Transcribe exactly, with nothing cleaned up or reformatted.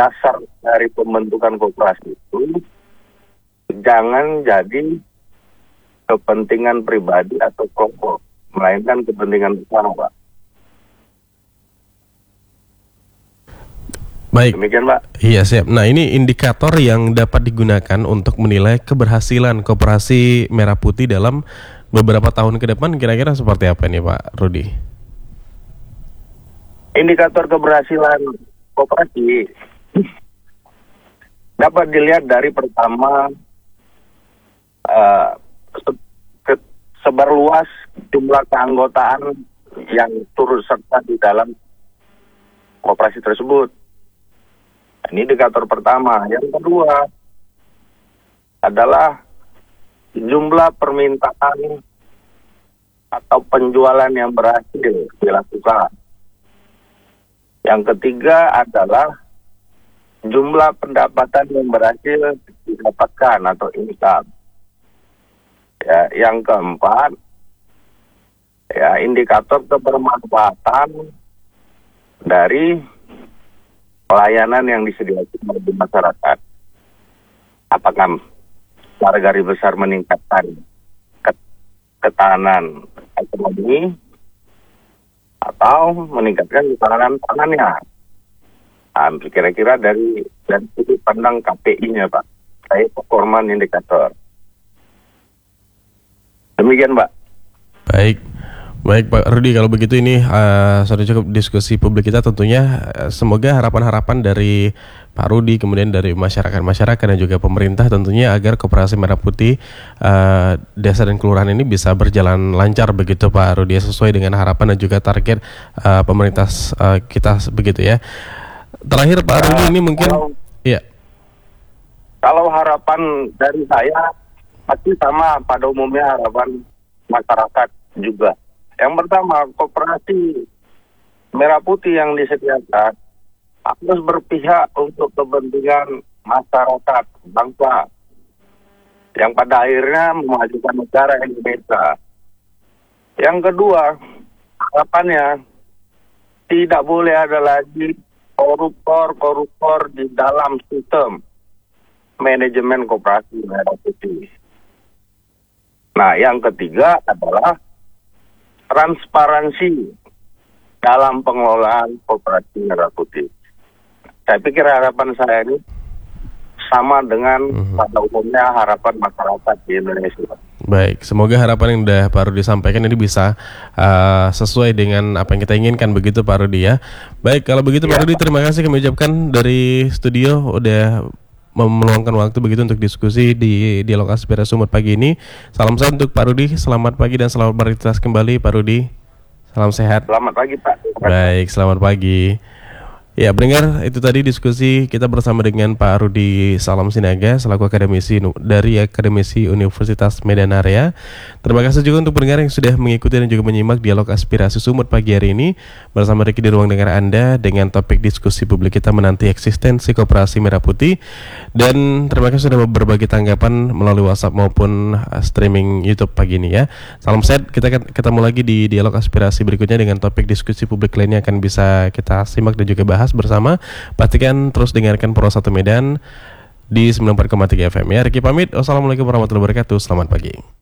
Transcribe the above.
dasar dari pembentukan koperasi itu jangan jadi kepentingan pribadi atau kelompok, melainkan kepentingan bersama, Pak. Baik. Demikian, Pak. Iya, siap. Nah, ini indikator yang dapat digunakan untuk menilai keberhasilan Koperasi Merah Putih dalam beberapa tahun ke depan kira-kira seperti apa nih, Pak Rudi? Indikator keberhasilan koperasi dapat dilihat dari pertama uh, se- ke- sebar luas jumlah keanggotaan yang turut serta di dalam koperasi tersebut. Ini indikator pertama. Yang kedua adalah jumlah permintaan atau penjualan yang berhasil dilakukan. Yang ketiga adalah jumlah pendapatan yang berhasil didapatkan atau income. Ya, yang keempat, ya indikator kebermanfaatan dari pelayanan yang disediakan oleh masyarakat. Apakah secara garis besar meningkatkan ketahanan ekonomi atau meningkatkan ketahanan pangannya. Nah, kira-kira dari dari sudut pandang K P I-nya, Pak. Saya performan indikator. Demikian, Pak. Baik. Baik Pak Rudi, kalau begitu ini uh, sudah cukup diskusi publik kita tentunya. Uh, semoga harapan-harapan dari Pak Rudi, kemudian dari masyarakat-masyarakat dan juga pemerintah tentunya agar Koperasi Merah Putih uh, desa dan kelurahan ini bisa berjalan lancar begitu Pak Rudi, sesuai dengan harapan dan juga target uh, pemerintah uh, kita begitu ya. Terakhir Pak Rudi, ini mungkin kalau, ya. Kalau harapan dari saya pasti sama pada umumnya harapan masyarakat juga. Yang pertama, Koperasi Merah Putih yang disediakan harus berpihak untuk kepentingan masyarakat, bangsa, yang pada akhirnya memajukan negara Indonesia. Yang kedua, harapannya tidak boleh ada lagi koruptor-koruptor di dalam sistem manajemen Koperasi Merah Putih. Nah, yang ketiga adalah transparansi dalam pengelolaan Koperasi Merah Putih. Saya pikir harapan saya ini sama dengan mm-hmm. pada umumnya harapan masyarakat di Indonesia. Baik, semoga harapan yang sudah Pak Rudi sampaikan ini bisa uh, sesuai dengan apa yang kita inginkan begitu Pak Rudi ya. Baik, kalau begitu ya, Pak Rudi, terima kasih kami ucapkan dari studio udah meluangkan waktu begitu untuk diskusi di Dialog Aspirasi Sumut pagi ini. Salam sehat untuk Pak Rudi, selamat pagi dan selamat beraktivitas kembali Pak Rudi. Salam sehat. Selamat pagi Pak. Baik, selamat pagi. Ya, pendengar, itu tadi diskusi kita bersama dengan Pak Rudi Salam Sinaga selaku akademisi dari Akademisi Universitas Medan Area. Terima kasih juga untuk pendengar yang sudah mengikuti dan juga menyimak Dialog Aspirasi Sumut pagi hari ini bersama Ricky di ruang dengar Anda dengan topik diskusi publik kita menanti eksistensi Koperasi Merah Putih. Dan terima kasih sudah berbagi tanggapan melalui WhatsApp maupun streaming YouTube pagi ini ya. Salam sehat, kita ketemu lagi di Dialog Aspirasi berikutnya dengan topik diskusi publik lainnya akan bisa kita simak dan juga bahas bersama. Pastikan terus dengarkan Pro satu Medan di sembilan puluh empat koma tiga F M ya. Ricky pamit. Wassalamualaikum warahmatullahi wabarakatuh. Selamat pagi.